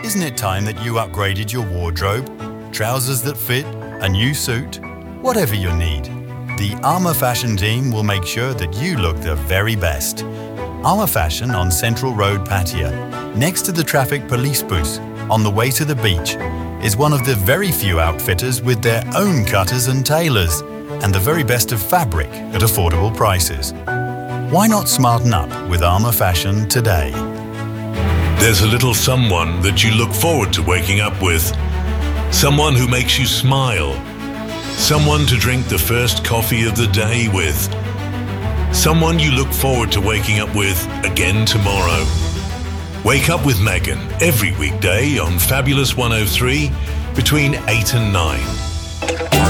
Isn't it time that you upgraded your wardrobe? Trousers that fit, a new suit, whatever your need. The Armour Fashion team will make sure that you look the very best. Armour Fashion on Central Road, Pattaya, next to the traffic police booth on the way to the beach, is one of the very few outfitters with their own cutters and tailors and the very best of fabric at affordable prices. Why not smarten up with Armour Fashion today? There's a little someone that you look forward to waking up with. Someone who makes you smile. Someone to drink the first coffee of the day with. Someone you look forward to waking up with again tomorrow. Wake up with Megan every weekday on Fabulous 103 between 8 and 9.